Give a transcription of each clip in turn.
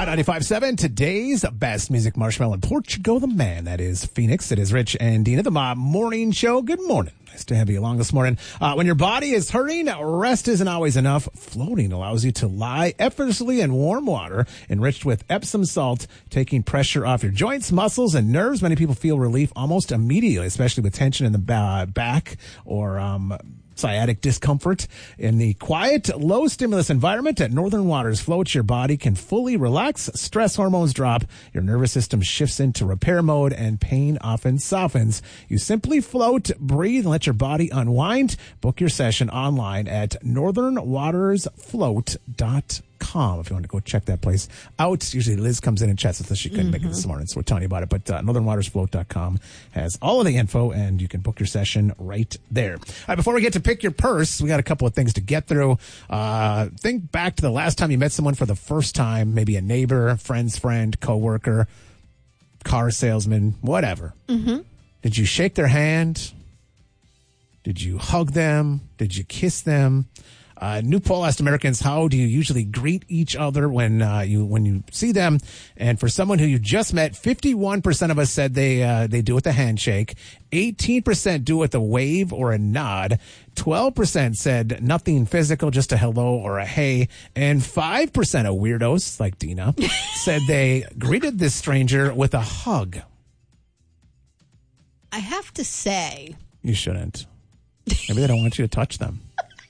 My 95.7, today's best music, Marshmallow and Portugal, the man. That is Phoenix. It is Rich and Dina, the Mob Morning Show. Good morning. Nice to have you along this morning. When your body is hurting, rest isn't always enough. Floating allows you to lie effortlessly in warm water, enriched with Epsom salt, taking pressure off your joints, muscles, and nerves. Many people feel relief almost immediately, especially with tension in the back or sciatic discomfort. In the quiet, low-stimulus environment at Northern Waters Float, your body can fully relax, stress hormones drop, your nervous system shifts into repair mode, and pain often softens. You simply float, breathe, and let your body unwind. Book your session online at northernwatersfloat.com if you want to go check that place out. Usually Liz comes in and chats with us. She couldn't make it this morning, so we're telling you about it. But northernwatersfloat.com has all of the info, and you can book your session right there. All right, before we get to pick your purse, we got a couple of things to get through. Think back to the last time you met someone for the first time, maybe a neighbor, friend's friend, coworker, car salesman, whatever. Did you shake their hand? Did you hug them? Did you kiss them? New poll asked Americans, how do you usually greet each other when you see them? And for someone who you just met, 51% of us said they do it with a handshake. 18% do it with a wave or a nod. 12% said nothing physical, just a hello or a hey. And 5% of weirdos, like Dina, said they greeted this stranger with a hug. I have to say. You shouldn't. Maybe they don't want you to touch them.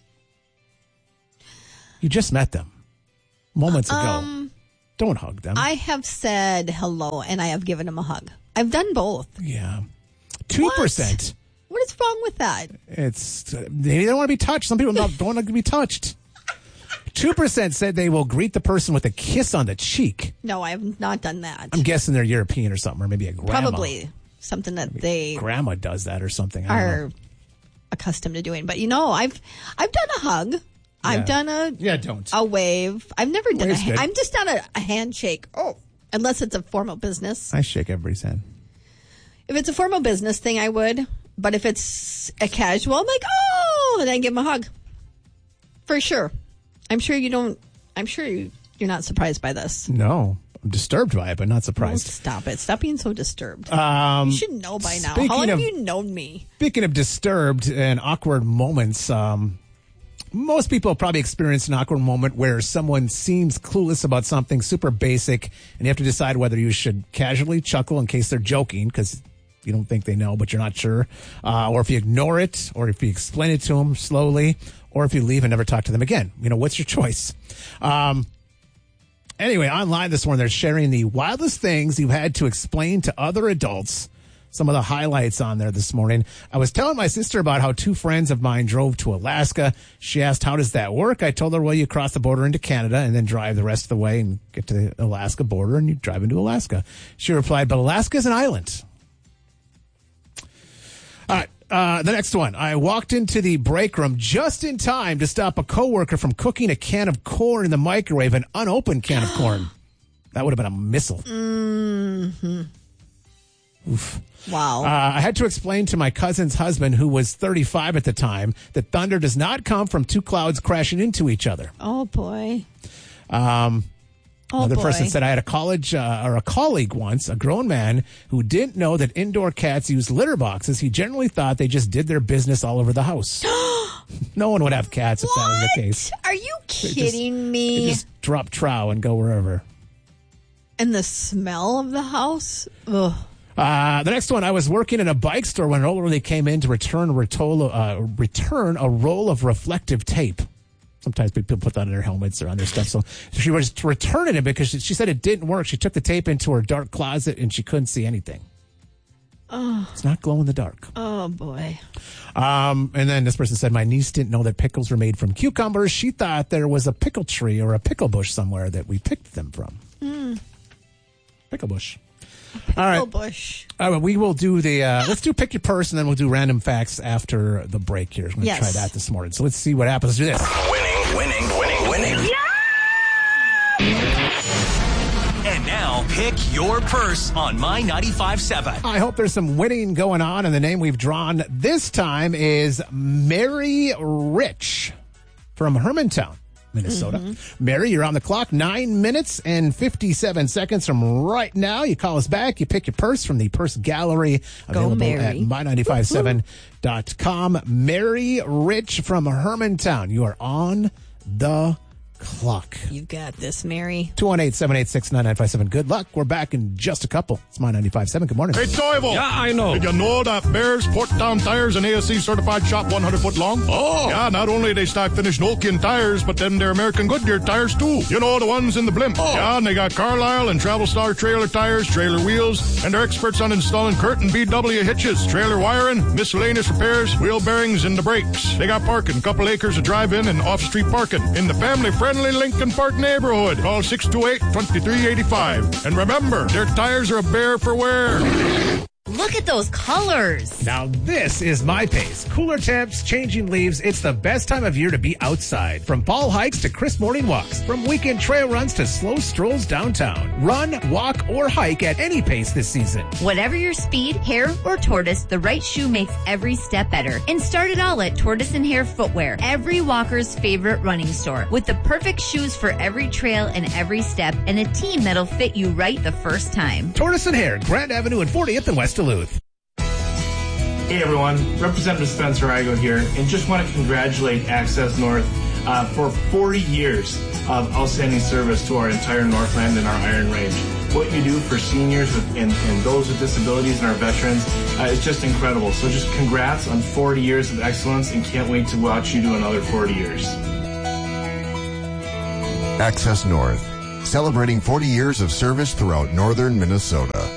You just met them moments ago. Don't hug them. I have said hello, and I have given them a hug. I've done both. Yeah. 2%. What is wrong with that? It's maybe they don't want to be touched. Some people don't want to be touched. 2% said they will greet the person with a kiss on the cheek. No, I have not done that. I'm guessing they're European or something, or maybe a grandma. Probably something that grandma does that or something. Are accustomed to doing. But I've done a hug. Yeah. I've done a wave. I've never done I'm just done a handshake. Oh, unless it's a formal business. I shake everybody's hand. If it's a formal business thing, I would. But if it's a casual, I'm like, oh, and I give them a hug. For sure. I'm sure you're not surprised by this. No. I'm disturbed by it, but not surprised. Oh, stop it. Stop being so disturbed. You should know by now. How long have you known me? Speaking of disturbed and awkward moments, most people have probably experienced an awkward moment where someone seems clueless about something super basic, and you have to decide whether you should casually chuckle in case they're joking because you don't think they know, but you're not sure, or if you ignore it, or if you explain it to them slowly, or if you leave and never talk to them again. What's your choice? Anyway, online this morning, they're sharing the wildest things you've had to explain to other adults. Some of the highlights on there this morning. I was telling my sister about how two friends of mine drove to Alaska. She asked, how does that work? I told her, well, you cross the border into Canada and then drive the rest of the way and get to the Alaska border and you drive into Alaska. She replied, but Alaska is an island. All right. The next one. I walked into the break room just in time to stop a coworker from cooking a can of corn in the microwave, an unopened can of corn. That would have been a missile. Mm-hmm. Oof. Wow. I had to explain to my cousin's husband, who was 35 at the time, that thunder does not come from two clouds crashing into each other. Oh, boy. Another person said, I had a colleague once, a grown man, who didn't know that indoor cats use litter boxes. He generally thought they just did their business all over the house. No one would have cats if that was the case. Are you kidding me? They just drop trow and go wherever. And the smell of the house? Ugh. The next one, I was working in a bike store when an old lady came in to return a roll of reflective tape. Sometimes people put that on their helmets or on their stuff. So she was returning it because she said it didn't work. She took the tape into her dark closet and she couldn't see anything. Oh. It's not glow in the dark. Oh, boy. And then this person said, my niece didn't know that pickles were made from cucumbers. She thought there was a pickle tree or a pickle bush somewhere that we picked them from. Pickle bush. All right. Bush. All right, we will do the, let's do Pick Your Purse, and then we'll do random facts after the break here. I'm going to try that this morning. So let's see what happens. Let's do this. Winning. Yeah! And now, Pick Your Purse on My 95.7. I hope there's some winning going on, and the name we've drawn this time is Mary Rich from Hermantown. Minnesota. Mary, you're on the clock. 9 minutes and 57 seconds from right now. You call us back. You pick your purse from the Purse Gallery available Mary. at my957.com. Mary Rich from Hermantown. You are on the clock. You've got this, Mary. 218-786-9957. Good luck. We're back in just a couple. It's My 95.7. Good morning. Hey, Toivo. Yeah, I know. Did you know that Bears Portdown Tires and ASC certified shop 100 foot long? Oh. Yeah, not only they stock finished Nokian tires, but then they're American Goodyear tires too. You know, the ones in the blimp. Oh. Yeah, and they got Carlisle and Travel Star trailer tires, trailer wheels, and they're experts on installing Curtin BW hitches, trailer wiring, miscellaneous repairs, wheel bearings, and the brakes. They got parking, couple acres of drive-in and off-street parking in the family-friendly Lincoln Park neighborhood. Call 628-2385. And remember, their tires are a bear for wear. Look at those colors. Now this is my pace. Cooler temps, changing leaves. It's the best time of year to be outside. From fall hikes to crisp morning walks. From weekend trail runs to slow strolls downtown. Run, walk, or hike at any pace this season. Whatever your speed, hare, or tortoise, the right shoe makes every step better. And start it all at Tortoise and Hare Footwear, every walker's favorite running store. With the perfect shoes for every trail and every step, and a team that'll fit you right the first time. Tortoise and Hare, Grand Avenue and 40th in West Duluth. Hey everyone, Representative Spencer Igo here, and just want to congratulate Access North for 40 years of outstanding service to our entire Northland and our Iron Range. What you do for seniors and those with disabilities and our veterans is just incredible. So just congrats on 40 years of excellence, and can't wait to watch you do another 40 years. Access North, celebrating 40 years of service throughout northern Minnesota.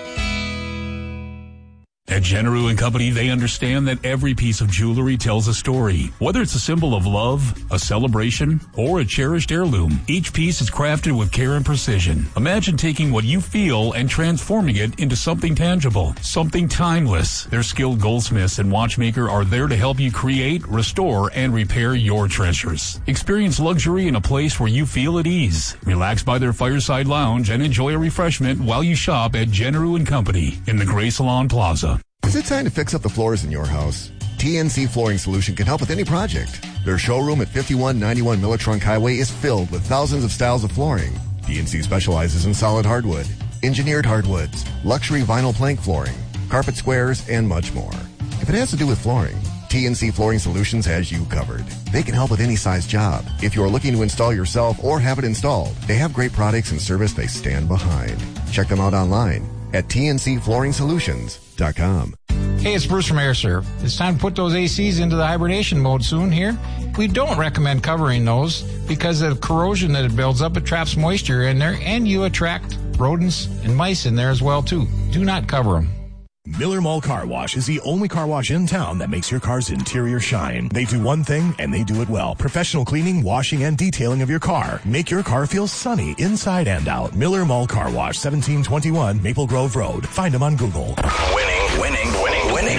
At Generou & Company, they understand that every piece of jewelry tells a story. Whether it's a symbol of love, a celebration, or a cherished heirloom, each piece is crafted with care and precision. Imagine taking what you feel and transforming it into something tangible, something timeless. Their skilled goldsmiths and watchmaker are there to help you create, restore, and repair your treasures. Experience luxury in a place where you feel at ease. Relax by their fireside lounge and enjoy a refreshment while you shop at Generou & Company in the Gray Salon Plaza. Is it time to fix up the floors in your house? TNC Flooring Solution can help with any project. Their showroom at 5191 Miller Trunk Highway is filled with thousands of styles of flooring. TNC specializes in solid hardwood, engineered hardwoods, luxury vinyl plank flooring, carpet squares, and much more. If it has to do with flooring, TNC Flooring Solutions has you covered. They can help with any size job. If you are looking to install yourself or have it installed, they have great products and service they stand behind. Check them out online at tncflooringsolutions.com. Hey, it's Bruce from AirServe. It's time to put those ACs into the hibernation mode soon here. We don't recommend covering those because of the corrosion that it builds up. It traps moisture in there, and you attract rodents and mice in there as well, too. Do not cover them. Miller Mall Car Wash is the only car wash in town that makes your car's interior shine. They do one thing, and they do it well. Professional cleaning, washing, and detailing of your car. Make your car feel sunny inside and out. Miller Mall Car Wash, 1721 Maple Grove Road. Find them on Google. Winning, winning, winning, winning.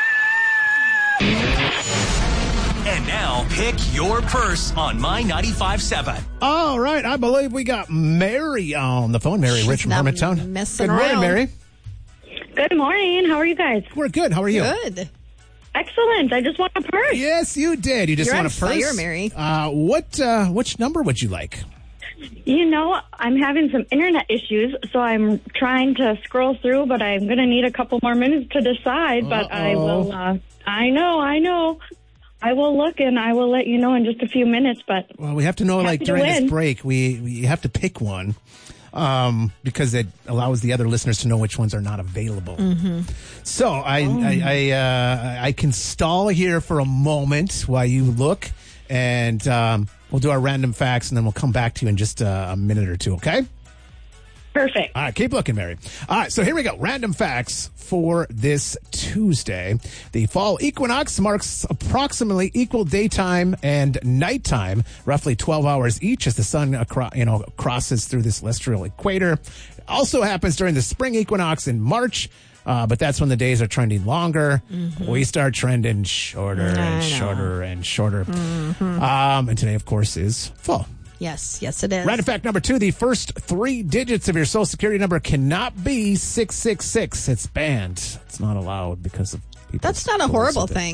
And now, pick your purse on My 95.7. All right, I believe we got Mary on the phone. Mary Rich from Hermantown. Messing Good morning, around. Mary. Good morning. How are you guys? We're good. How are you? Good. Excellent. I just want a purse. Yes, you did. You just You're want on a purse? fire, Mary. Which number would you like? You know, I'm having some internet issues, so I'm trying to scroll through, but I'm going to need a couple more minutes to decide. But I will. I know. I will look, and I will let you know in just a few minutes. But Well, we have to know, like, happy to during this win. break, we have to pick one. Because it allows the other listeners to know which ones are not available. So I can stall here for a moment while you look, and we'll do our random facts, and then we'll come back to you in just a minute or two, okay? Perfect. All right, keep looking, Mary. All right, so here we go. Random facts for this Tuesday. The fall equinox marks approximately equal daytime and nighttime, roughly 12 hours each as the sun crosses through the celestial equator. It also happens during the spring equinox in March, but that's when the days are trending longer. We start trending shorter and shorter and shorter. And today, of course, is fall. Yes, it is. Random fact number 2, the first 3 digits of your social security number cannot be 666. It's banned. It's not allowed because of people. That's not a horrible thing.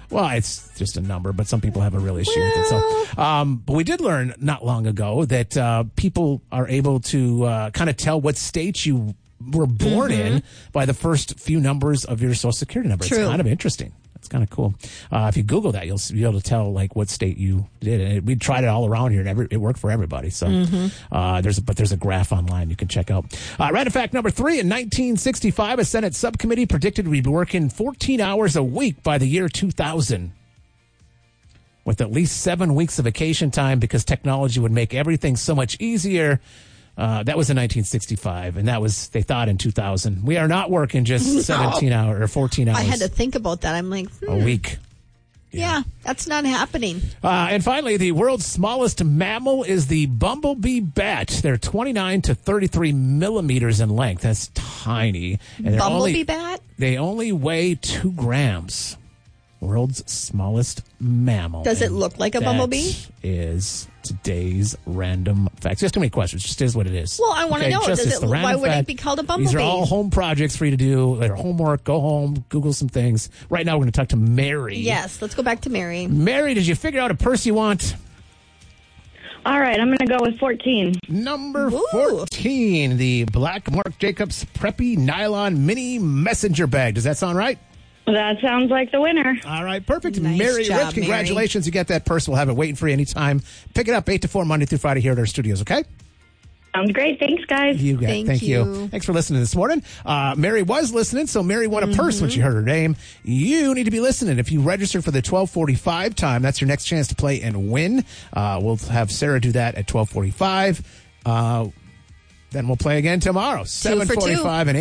Well, it's just a number, but some people have a real issue with it. So, but we did learn not long ago that people are able to kind of tell what state you were born in by the first few numbers of your Social Security number. True. It's kind of interesting. It's kind of cool. If you Google that, you'll be able to tell like what state you did. And we tried it all around here, and it worked for everybody. So there's a graph online you can check out. Random fact number 3: in 1965, a Senate subcommittee predicted we'd be working 14 hours a week by the year 2000, with at least 7 weeks of vacation time because technology would make everything so much easier. That was in 1965, and they thought in 2000. We are not working just 17 hours or 14 hours. I had to think about that. I'm like, a week. Yeah, that's not happening. And finally, the world's smallest mammal is the bumblebee bat. They're 29 to 33 millimeters in length. That's tiny. And Bumblebee bat? They only weigh 2 grams. World's smallest mammal. Does it look like a bumblebee? That is today's random facts. Just too many questions. Just is what it is. Well, I want to know. Why would it be called a bumblebee? These are all home projects for you to do. They're homework. Go home. Google some things. Right now, we're going to talk to Mary. Yes, let's go back to Mary. Mary, did you figure out a purse you want? All right, I'm going to go with 14. Number 14, the Black Marc Jacobs Preppy Nylon Mini Messenger Bag. Does that sound right? That sounds like the winner. All right, perfect. Nice Mary job, Rich, congratulations. Mary. You get that purse. We'll have it waiting for you anytime. Pick it up 8 to 4 Monday through Friday here at our studios, okay? Sounds great. Thanks, guys. You got it. Thank you. Thanks for listening this morning. Mary was listening, so Mary won a purse when she heard her name. You need to be listening. If you registered for the 12:45 time, that's your next chance to play and win. We'll have Sarah do that at 12:45. Then we'll play again tomorrow, 7:45 and